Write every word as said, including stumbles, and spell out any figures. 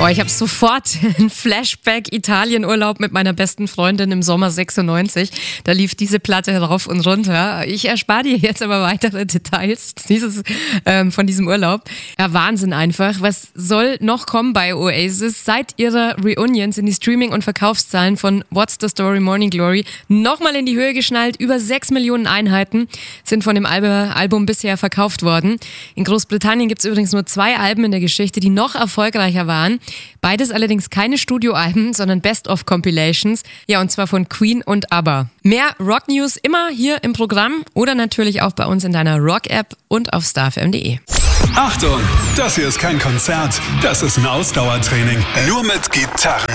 Oh, ich habe sofort einen Flashback Italienurlaub mit meiner besten Freundin im Sommer sechsundneunzig. Da lief diese Platte rauf und runter. Ich erspare dir jetzt aber weitere Details dieses, ähm, von diesem Urlaub. Ja, Wahnsinn einfach. Was soll noch kommen bei Oasis? Seit ihrer Reunion sind die Streaming- und Verkaufszahlen von What's the Story Morning Glory nochmal in die Höhe geschnallt. Über sechs Millionen Einheiten sind von dem Album bisher verkauft worden. In Großbritannien gibt es übrigens nur zwei Alben in der Geschichte, die noch erfolgreicher waren. Beides allerdings keine Studioalben, sondern Best-of-Compilations. Ja, und zwar von Queen und ABBA. Mehr Rock-News immer hier im Programm oder natürlich auch bei uns in deiner Rock-App und auf starfm punkt de. Achtung, das hier ist kein Konzert, das ist ein Ausdauertraining. Nur mit Gitarren.